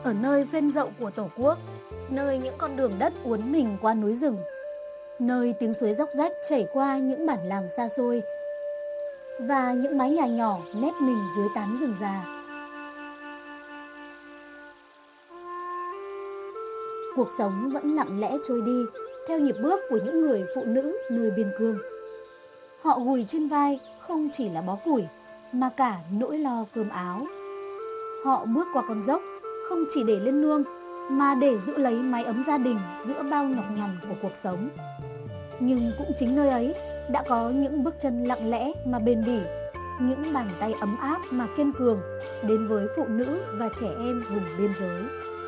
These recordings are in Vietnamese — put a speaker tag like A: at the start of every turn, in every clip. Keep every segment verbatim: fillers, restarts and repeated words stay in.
A: ở nơi phên dậu của Tổ quốc, nơi những con đường đất uốn mình qua núi rừng, nơi tiếng suối róc rách chảy qua những bản làng xa xôi và những mái nhà nhỏ nép mình dưới tán rừng già. Cuộc sống vẫn lặng lẽ trôi đi theo nhịp bước của những người phụ nữ nơi biên cương. Họ gùi trên vai không chỉ là bó củi mà cả nỗi lo cơm áo. Họ bước qua con dốc không chỉ để lên nương mà để giữ lấy mái ấm gia đình giữa bao nhọc nhằn của cuộc sống. Nhưng cũng chính nơi ấy đã có những bước chân lặng lẽ mà bền bỉ, những bàn tay ấm áp mà kiên cường đến với phụ nữ và trẻ em vùng biên giới.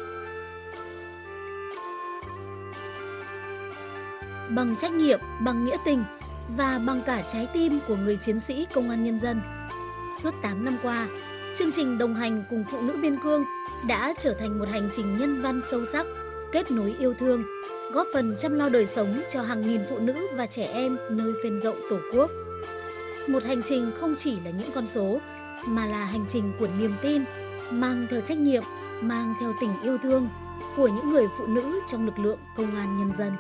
A: Bằng trách nhiệm, bằng nghĩa tình và bằng cả trái tim của người chiến sĩ công an nhân dân, suốt tám năm qua, chương trình đồng hành cùng phụ nữ biên cương đã trở thành một hành trình nhân văn sâu sắc, kết nối yêu thương, góp phần chăm lo đời sống cho hàng nghìn phụ nữ và trẻ em nơi phên dậu Tổ quốc. Một hành trình không chỉ là những con số, mà là hành trình của niềm tin, mang theo trách nhiệm, mang theo tình yêu thương của những người phụ nữ trong lực lượng công an nhân dân.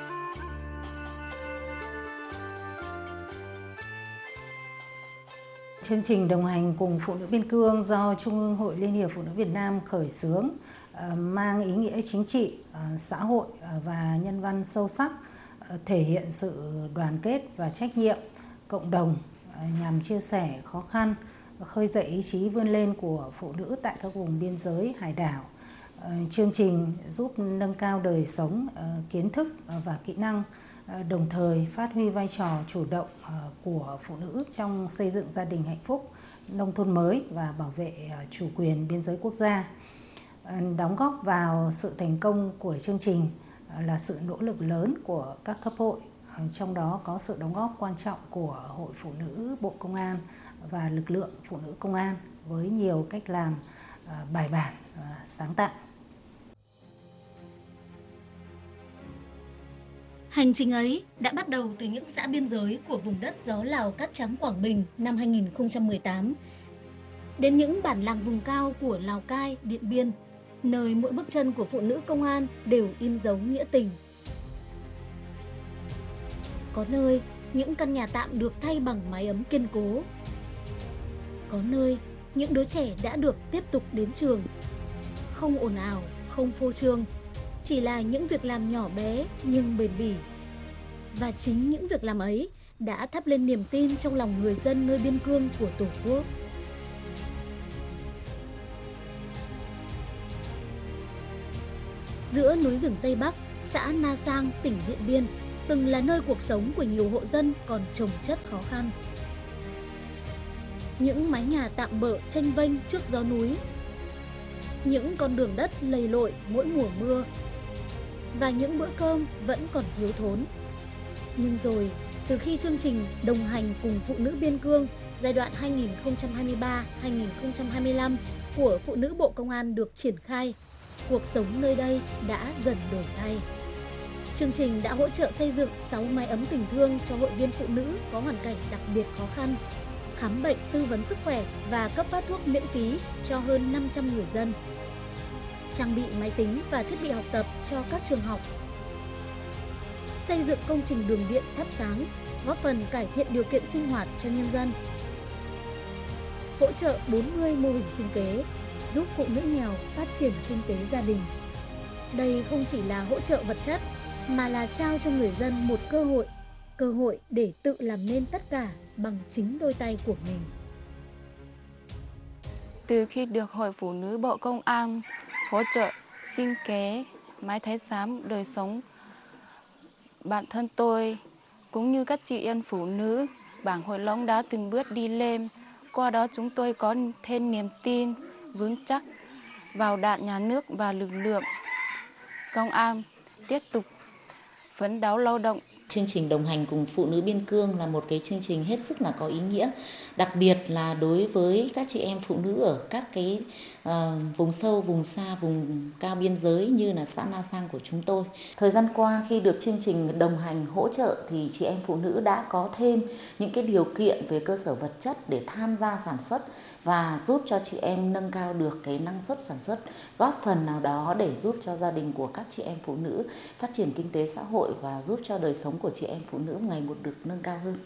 B: Chương trình đồng hành cùng phụ nữ biên cương do Trung ương Hội Liên hiệp Phụ nữ Việt Nam khởi xướng mang ý nghĩa chính trị, xã hội và nhân văn sâu sắc, thể hiện sự đoàn kết và trách nhiệm cộng đồng nhằm chia sẻ khó khăn, khơi dậy ý chí vươn lên của phụ nữ tại các vùng biên giới hải đảo. Chương trình giúp nâng cao đời sống, kiến thức và kỹ năng, đồng thời phát huy vai trò chủ động của phụ nữ trong xây dựng gia đình hạnh phúc, nông thôn mới và bảo vệ chủ quyền biên giới quốc gia. Đóng góp vào sự thành công của chương trình là sự nỗ lực lớn của các cấp hội, trong đó có sự đóng góp quan trọng của Hội Phụ nữ Bộ Công an và lực lượng phụ nữ công an với nhiều cách làm bài bản, sáng tạo.
A: Hành trình ấy đã bắt đầu từ những xã biên giới của vùng đất gió Lào Cát Trắng Quảng Bình năm hai nghìn không trăm mười tám, đến những bản làng vùng cao của Lào Cai, Điện Biên, nơi mỗi bước chân của phụ nữ công an đều in dấu nghĩa tình. Có nơi, những căn nhà tạm được thay bằng mái ấm kiên cố. Có nơi, những đứa trẻ đã được tiếp tục đến trường. Không ồn ào, không phô trương, chỉ là những việc làm nhỏ bé nhưng bền bỉ. Và chính những việc làm ấy đã thắp lên niềm tin trong lòng người dân nơi biên cương của Tổ quốc. Giữa núi rừng Tây Bắc, xã Na Sang, tỉnh Điện Biên, từng là nơi cuộc sống của nhiều hộ dân còn chồng chất khó khăn. Những mái nhà tạm bợ chênh vênh trước gió núi, những con đường đất lầy lội mỗi mùa mưa, và những bữa cơm vẫn còn thiếu thốn. Nhưng rồi, từ khi chương trình đồng hành cùng phụ nữ biên cương giai đoạn hai nghìn không trăm hai mươi ba đến hai nghìn không trăm hai mươi lăm của Phụ nữ Bộ Công an được triển khai, cuộc sống nơi đây đã dần đổi thay. Chương trình đã hỗ trợ xây dựng sáu mái ấm tình thương cho hội viên phụ nữ có hoàn cảnh đặc biệt khó khăn, khám bệnh tư vấn sức khỏe và cấp phát thuốc miễn phí cho hơn năm trăm người dân, trang bị máy tính và thiết bị học tập cho các trường học, xây dựng công trình đường điện thắp sáng, góp phần cải thiện điều kiện sinh hoạt cho nhân dân, hỗ trợ bốn mươi mô hình sinh kế, giúp phụ nữ nghèo phát triển kinh tế gia đình. Đây không chỉ là hỗ trợ vật chất, mà là trao cho người dân một cơ hội, cơ hội để tự làm nên tất cả bằng chính đôi tay của mình.
C: Từ khi được Hội Phụ nữ Bộ Công an hỗ trợ sinh kế, mái thái xám đời sống, bản thân tôi cũng như các chị em phụ nữ Bảng Hội Long đã từng bước đi lên. Qua đó chúng tôi có thêm niềm tin vững chắc vào Đảng, Nhà nước và lực lượng công an tiếp tục phấn đấu lao động.
D: Chương trình đồng hành cùng phụ nữ biên cương là một cái chương trình hết sức là có ý nghĩa, đặc biệt là đối với các chị em phụ nữ ở các cái uh, vùng sâu, vùng xa, vùng cao biên giới như là xã Na Sang của chúng tôi. Thời gian qua khi được chương trình đồng hành hỗ trợ thì chị em phụ nữ đã có thêm những cái điều kiện về cơ sở vật chất để tham gia sản xuất. và giúp cho chị em nâng cao được cái năng suất sản xuất, góp phần nào đó để giúp cho gia đình của các chị em phụ nữ phát triển kinh tế xã hội và giúp cho đời sống của chị em phụ nữ ngày một được nâng cao hơn.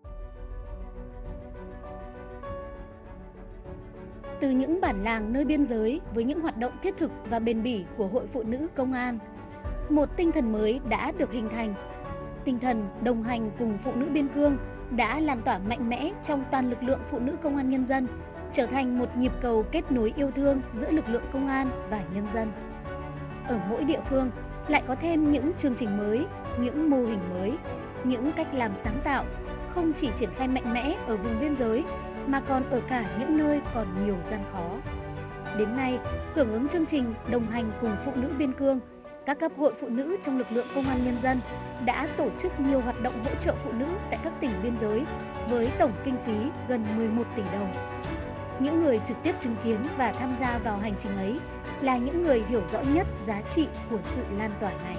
A: Từ những bản làng nơi biên giới với những hoạt động thiết thực và bền bỉ của Hội Phụ Nữ Công an, một tinh thần mới đã được hình thành. Tinh thần đồng hành cùng phụ nữ biên cương đã lan tỏa mạnh mẽ trong toàn lực lượng phụ nữ công an nhân dân, trở thành một nhịp cầu kết nối yêu thương giữa lực lượng công an và nhân dân. Ở mỗi địa phương lại có thêm những chương trình mới, những mô hình mới, những cách làm sáng tạo, không chỉ triển khai mạnh mẽ ở vùng biên giới mà còn ở cả những nơi còn nhiều gian khó. Đến nay, hưởng ứng chương trình đồng hành cùng phụ nữ biên cương, các cấp hội phụ nữ trong lực lượng công an nhân dân đã tổ chức nhiều hoạt động hỗ trợ phụ nữ tại các tỉnh biên giới với tổng kinh phí gần mười một tỷ đồng. Những người trực tiếp chứng kiến và tham gia vào hành trình ấy là những người hiểu rõ nhất giá trị của sự lan tỏa này.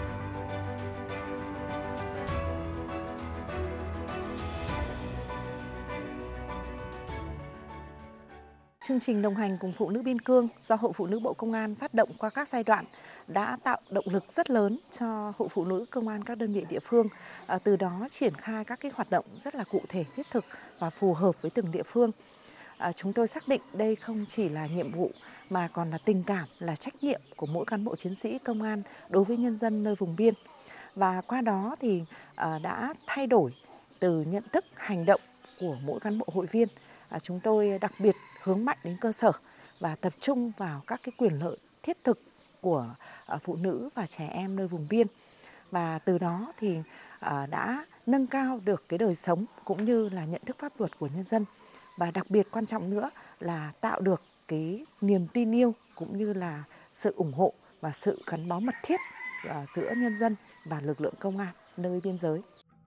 E: Chương trình đồng hành cùng phụ nữ biên cương do Hội Phụ nữ Bộ Công an phát động qua các giai đoạn đã tạo động lực rất lớn cho Hội Phụ nữ Công an các đơn vị địa phương, à, từ đó triển khai các cái hoạt động rất là cụ thể, thiết thực và phù hợp với từng địa phương. À, chúng tôi xác định đây không chỉ là nhiệm vụ mà còn là tình cảm, là trách nhiệm của mỗi cán bộ chiến sĩ công an đối với nhân dân nơi vùng biên. Và qua đó thì à, đã thay đổi từ nhận thức, hành động của mỗi cán bộ hội viên. À, chúng tôi đặc biệt hướng mạnh đến cơ sở và tập trung vào các cái quyền lợi thiết thực của à, phụ nữ và trẻ em nơi vùng biên. Và từ đó thì à, đã nâng cao được cái đời sống cũng như là nhận thức pháp luật của nhân dân. Và đặc biệt quan trọng nữa là tạo được cái niềm tin yêu cũng như là sự ủng hộ và sự gắn bó mật thiết à, giữa nhân dân và lực lượng công an nơi biên giới.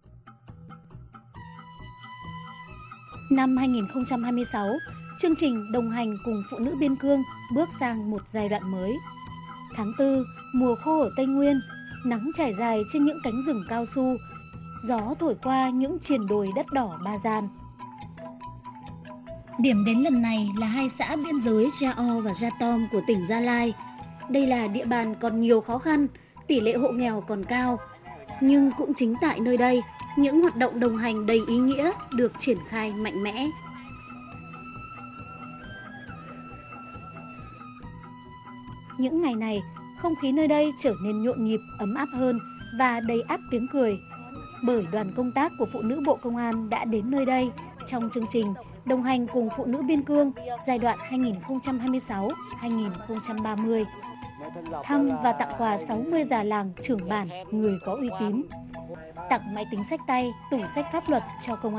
A: Năm hai nghìn không trăm hai mươi sáu, chương trình đồng hành cùng phụ nữ biên cương bước sang một giai đoạn mới. Tháng tư, mùa khô ở Tây Nguyên, nắng trải dài trên những cánh rừng cao su, gió thổi qua những triền đồi đất đỏ Ba Gian. Điểm đến lần này là hai xã biên giới Ja O và Ja Tom của tỉnh Gia Lai. Đây là địa bàn còn nhiều khó khăn, tỷ lệ hộ nghèo còn cao. Nhưng cũng chính tại nơi đây, những hoạt động đồng hành đầy ý nghĩa được triển khai mạnh mẽ. Những ngày này, không khí nơi đây trở nên nhộn nhịp, ấm áp hơn và đầy ắp tiếng cười. Bởi đoàn công tác của Phụ nữ Bộ Công an đã đến nơi đây trong chương trình đồng hành cùng phụ nữ biên cương giai đoạn hai nghìn không trăm hai mươi sáu đến hai nghìn không trăm ba mươi. Thăm và tặng quà sáu mươi già làng trưởng bản, người có uy tín. Tặng máy tính xách tay, tủ sách pháp luật cho công an